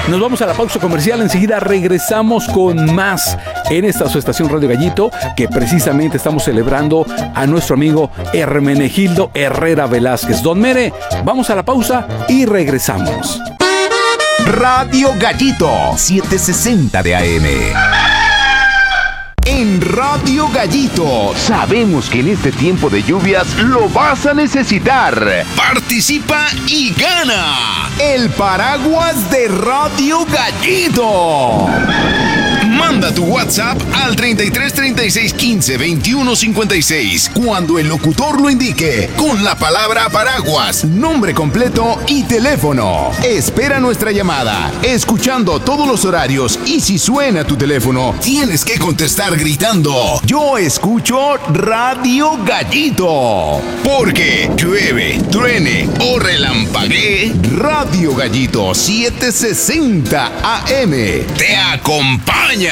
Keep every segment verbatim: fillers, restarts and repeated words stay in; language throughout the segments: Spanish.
Nos vamos a la pausa comercial. Enseguida regresamos con más en esta su estación Radio Gallito, que precisamente estamos celebrando a nuestro amigo Hermenegildo Herrera Velázquez. Don Mere, vamos a la pausa y regresamos. Radio Gallito, setecientos sesenta de A M. En Radio Gallito, sabemos que en este tiempo de lluvias lo vas a necesitar. Participa y gana el paraguas de Radio Gallito. Manda tu WhatsApp al treinta y tres, treinta y seis, quince, veintiuno, cincuenta y seis cuando el locutor lo indique, con la palabra paraguas, nombre completo y teléfono. Espera nuestra llamada, escuchando todos los horarios, y si suena tu teléfono, tienes que contestar gritando: yo escucho Radio Gallito. Porque llueve, truene o relampaguee, Radio Gallito setecientos sesenta A M te acompaña.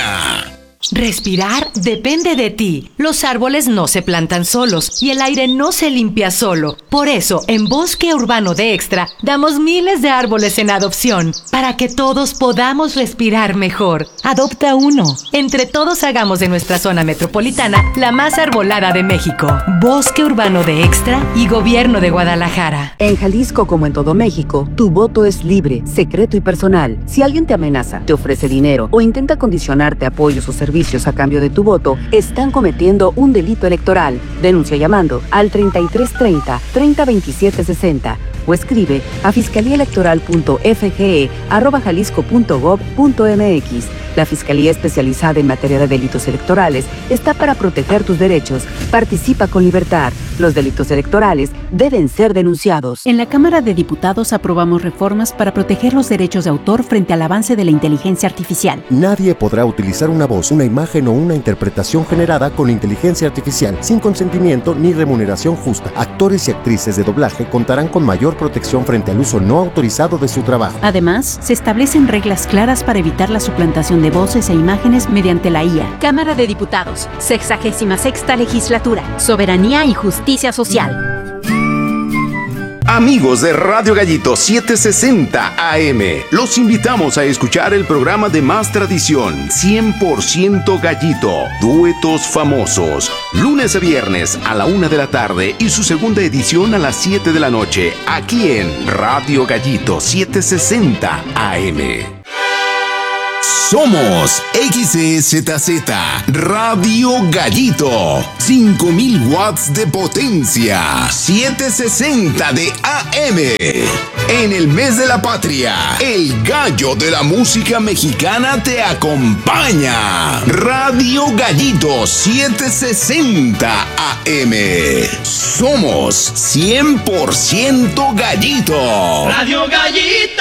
Respirar depende de ti. Los árboles no se plantan solos y el aire no se limpia solo. Por eso, en Bosque Urbano de Extra, damos miles de árboles en adopción para que todos podamos respirar mejor. Adopta uno. Entre todos hagamos de nuestra zona metropolitana la más arbolada de México. Bosque Urbano de Extra y Gobierno de Guadalajara. En Jalisco, como en todo México, tu voto es libre, secreto y personal. Si alguien te amenaza, te ofrece dinero o intenta condicionarte apoyos o servicios a cambio de tu voto, están cometiendo un delito electoral. Denuncia llamando al treinta y tres treinta, treinta veintisiete sesenta o escribe a fiscaliaelectoral.fge arroba jalisco punto gob punto mx. La Fiscalía Especializada en Materia de Delitos Electorales está para proteger tus derechos. Participa con libertad. Los delitos electorales deben ser denunciados. En la Cámara de Diputados aprobamos reformas para proteger los derechos de autor frente al avance de la inteligencia artificial. Nadie podrá utilizar una voz, una imagen o una interpretación generada con inteligencia artificial sin consentimiento ni remuneración justa. Actores y actrices de doblaje contarán con mayor protección frente al uso no autorizado de su trabajo. Además, se establecen reglas claras para evitar la suplantación de voces e imágenes mediante la I A. Cámara de Diputados, sexagésima sexta legislatura, soberanía y justicia social. Amigos de Radio Gallito setecientos sesenta A M, los invitamos a escuchar el programa de más tradición, cien por ciento Gallito, duetos famosos, lunes a viernes a la una de la tarde y su segunda edición a las siete de la noche, aquí en Radio Gallito setecientos sesenta A M. Somos X E Z Z Radio Gallito, cinco mil watts de potencia, setecientos sesenta de A M. En el mes de la patria, el gallo de la música mexicana te acompaña. Radio Gallito setecientos sesenta A M. Somos cien por ciento Gallito. Radio Gallito.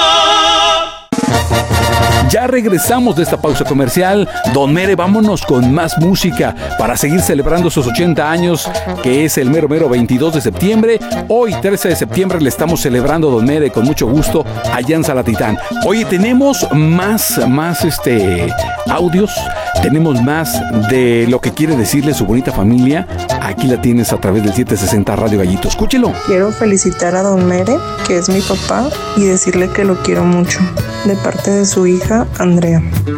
Ya regresamos de esta pausa comercial. Don Mere, vámonos con más música para seguir celebrando sus ochenta años, que es el mero mero veintidós de septiembre. Hoy, trece de septiembre, le estamos celebrando, Don Mere, con mucho gusto allá en Salatitán. Oye, tenemos más, más este, audios, tenemos más de lo que quiere decirle su bonita familia. Aquí la tienes a través del setecientos sesenta Radio Gallito. Escúchelo. Quiero felicitar a Don Mere, que es mi papá, y decirle que lo quiero mucho, de parte de su hija Andrea.